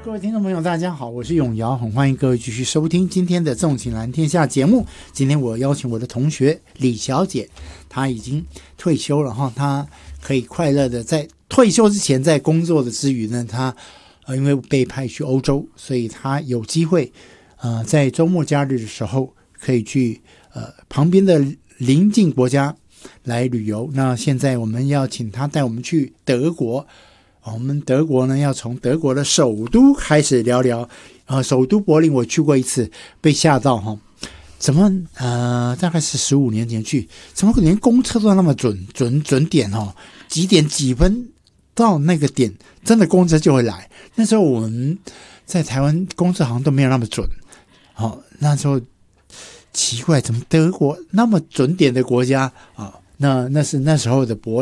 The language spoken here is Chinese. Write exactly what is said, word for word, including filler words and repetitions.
各位听众朋友大家好，我是永尧，很欢迎各位继续收听今天的纵情蓝天下节目。今天我邀请我的同学李小姐，她已经退休了哈，她可以快乐的在退休之前在工作的之余呢，她呃因为被派去欧洲，所以她有机会呃在周末假日的时候可以去呃旁边的邻近国家来旅游。那现在我们要请她带我们去德国。我们德国呢，要从德国的首都开始聊聊。呃，首都柏林我去过一次，被吓到哈，怎么呃，大概是十五年前去，怎么连公车都那么准准准点哦？几点几分到那个点，真的公车就会来。那时候我们在台湾公车好像都没有那么准，哦，那时候奇怪，怎么德国那么准点的国家啊？那那是那时候的柏林。